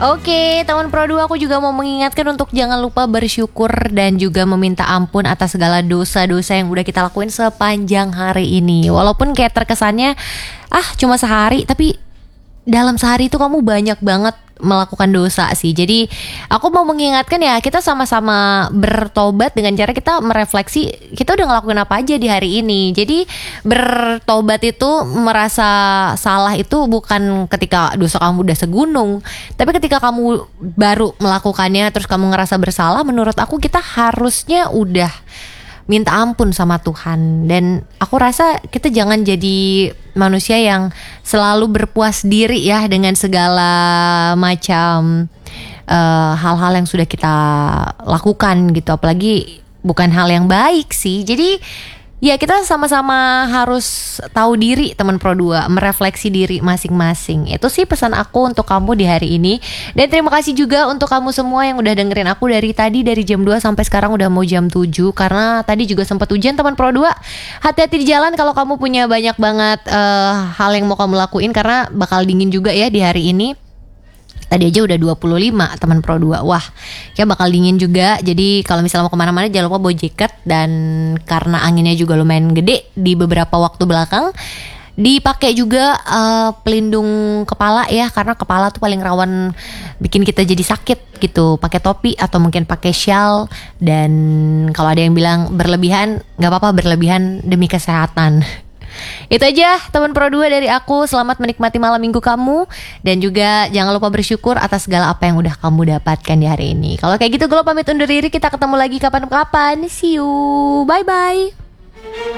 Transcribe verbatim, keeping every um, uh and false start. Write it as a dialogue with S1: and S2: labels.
S1: Oke, teman Pro dua, aku juga mau mengingatkan untuk jangan lupa bersyukur dan juga meminta ampun atas segala dosa-dosa yang udah kita lakuin sepanjang hari ini. Walaupun kayak terkesannya ah cuma sehari, tapi dalam sehari itu kamu banyak banget melakukan dosa sih. Jadi aku mau mengingatkan ya, kita sama-sama bertobat dengan cara kita merefleksi kita udah ngelakuin apa aja di hari ini. Jadi bertobat itu, merasa salah itu bukan ketika dosa kamu udah segunung, tapi ketika kamu baru melakukannya terus kamu ngerasa bersalah. Menurut aku kita harusnya udah minta ampun sama Tuhan. Dan aku rasa kita jangan jadi manusia yang selalu berpuas diri ya dengan segala macam uh, hal-hal yang sudah kita lakukan gitu. Apalagi bukan hal yang baik sih. Jadi ya kita sama-sama harus tahu diri teman Pro dua, merefleksi diri masing-masing. Itu sih pesan aku untuk kamu di hari ini. Dan terima kasih juga untuk kamu semua yang udah dengerin aku dari tadi, dari jam dua sampai sekarang udah mau jam tujuh. Karena tadi juga sempat hujan teman Pro dua. Hati-hati di jalan kalau kamu punya banyak banget uh, hal yang mau kamu lakuin, karena bakal dingin juga ya di hari ini. Tadi aja udah dua puluh lima teman Pro dua. Wah, ya bakal dingin juga. Jadi kalau misalnya mau kemana-mana jangan lupa bawa jaket. Dan karena anginnya juga lumayan gede di beberapa waktu belakang, dipakai juga uh, pelindung kepala ya, karena kepala tuh paling rawan bikin kita jadi sakit gitu. Pakai topi atau mungkin pakai shawl. Dan kalau ada yang bilang berlebihan, gak apa-apa berlebihan demi kesehatan. Itu aja teman Pro dua dari aku. Selamat menikmati malam minggu kamu. Dan juga jangan lupa bersyukur atas segala apa yang udah kamu dapatkan di hari ini. Kalau kayak gitu gue pamit undur diri. Kita ketemu lagi kapan-kapan. See you, bye bye.